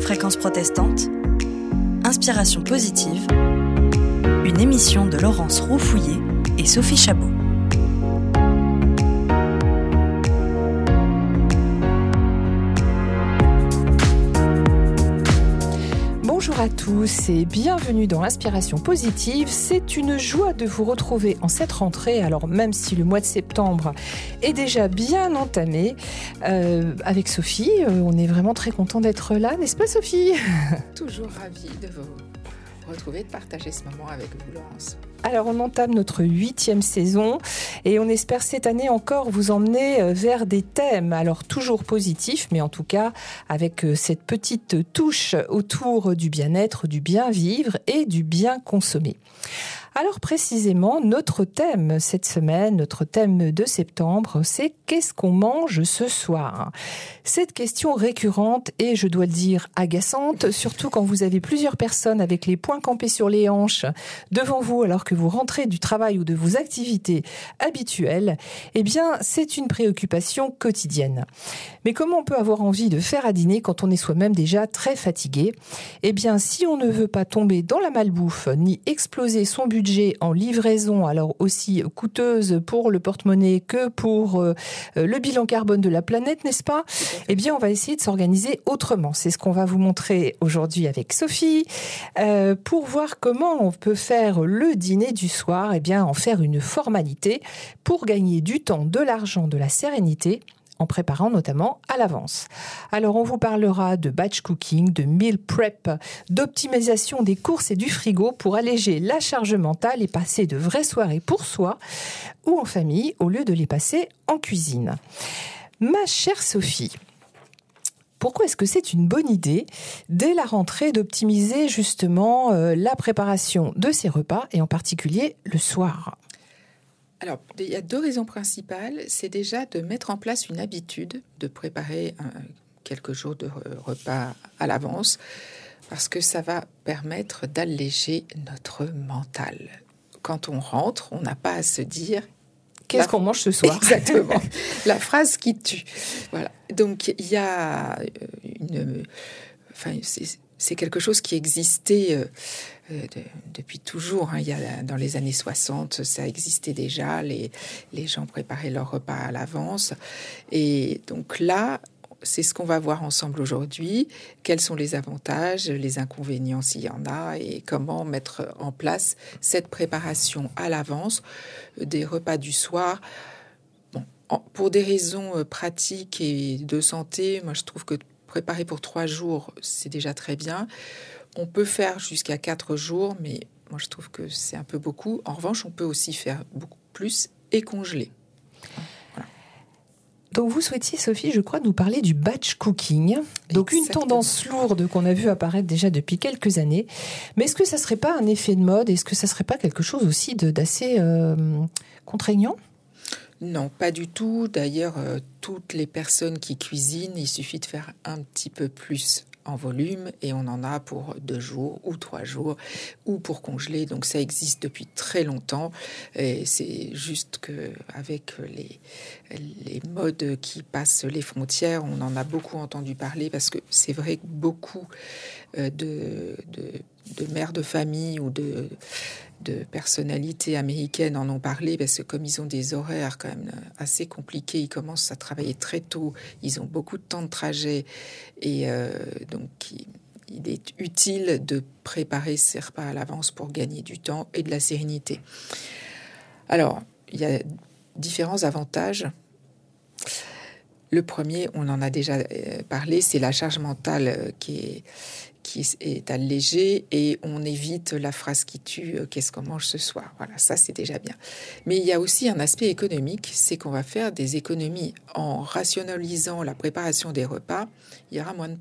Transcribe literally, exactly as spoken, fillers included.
Fréquence protestante, Inspiration positive, une émission de Laurence Roux-Fouillé et Sophie Chabot. Bonjour à tous et bienvenue dans l'Inspiration positive. C'est une joie de vous retrouver en cette rentrée. Alors même si le mois de septembre est déjà bien entamé, euh, avec Sophie, euh, on est vraiment très content d'être là, n'est-ce pas Sophie ? Toujours ravie de vous retrouver, de partager ce moment avec vous, Laurence. Alors on entame notre huitième saison et on espère cette année encore vous emmener vers des thèmes, alors toujours positifs, mais en tout cas avec cette petite touche autour du bien-être, du bien vivre et du bien consommer. Alors précisément, notre thème cette semaine, notre thème de septembre, c'est « Qu'est-ce qu'on mange ce soir ?» Cette question récurrente et, je dois le dire, agaçante, surtout quand vous avez plusieurs personnes avec les poings campés sur les hanches devant vous alors que vous rentrez du travail ou de vos activités habituelles, eh bien, c'est une préoccupation quotidienne. Mais comment on peut avoir envie de faire à dîner quand on est soi-même déjà très fatigué ? Eh bien, si on ne veut pas tomber dans la malbouffe ni exploser son budget en livraison, alors aussi coûteuse pour le porte-monnaie que pour euh, le bilan carbone de la planète, n'est-ce pas ? Eh bien, on va essayer de s'organiser autrement. C'est ce qu'on va vous montrer aujourd'hui avec Sophie, euh, pour voir comment on peut faire le dîner du soir, eh bien, en faire une formalité pour gagner du temps, de l'argent, de la sérénité, en préparant notamment à l'avance. Alors, on vous parlera de batch cooking, de meal prep, d'optimisation des courses et du frigo pour alléger la charge mentale et passer de vraies soirées pour soi ou en famille au lieu de les passer en cuisine. Ma chère Sophie, pourquoi est-ce que c'est une bonne idée, dès la rentrée, d'optimiser justement euh, la préparation de ces repas et en particulier le soir ? Alors, il y a deux raisons principales. C'est déjà de mettre en place une habitude de préparer un, quelques jours de repas à l'avance, parce que ça va permettre d'alléger notre mental. Quand on rentre, on n'a pas à se dire qu'est-ce la... qu'on mange ce soir ? Exactement. La phrase qui tue. Voilà. Donc, il y a une... Enfin, c'est... C'est quelque chose qui existait euh, de, depuis toujours. Hein. Il y a, dans les années soixante, ça existait déjà. Les, les gens préparaient leur repas à l'avance. Et donc là, c'est ce qu'on va voir ensemble aujourd'hui. Quels sont les avantages, les inconvénients s'il y en a, et comment mettre en place cette préparation à l'avance des repas du soir. Bon, en, pour des raisons pratiques et de santé, moi je trouve que préparer pour trois jours, c'est déjà très bien. On peut faire jusqu'à quatre jours, mais moi, je trouve que c'est un peu beaucoup. En revanche, on peut aussi faire beaucoup plus et congeler. Voilà. Donc, vous souhaitiez, Sophie, je crois, nous parler du batch cooking. Donc, Exactement. Une tendance lourde qu'on a vu apparaître déjà depuis quelques années. Mais est-ce que ça ne serait pas un effet de mode ? Est-ce que ça ne serait pas quelque chose aussi de, d'assez euh, contraignant ? Non, pas du tout. D'ailleurs, euh, toutes les personnes qui cuisinent, il suffit de faire un petit peu plus en volume et on en a pour deux jours ou trois jours ou pour congeler. Donc ça existe depuis très longtemps et c'est juste que avec les, les modes qui passent les frontières, on en a beaucoup entendu parler parce que c'est vrai que beaucoup euh, de, de, de mères de famille ou de... de personnalités américaines en ont parlé parce que comme ils ont des horaires quand même assez compliqués, ils commencent à travailler très tôt, ils ont beaucoup de temps de trajet et euh, donc il, il est utile de préparer ces repas à l'avance pour gagner du temps et de la sérénité. Alors, il y a différents avantages. Le premier, on en a déjà parlé, c'est la charge mentale qui est qui est allégé et on évite la phrase qui tue euh, « qu'est-ce qu'on mange ce soir ?» Voilà, ça c'est déjà bien. Mais il y a aussi un aspect économique, c'est qu'on va faire des économies en rationalisant la préparation des repas. Il y aura moins de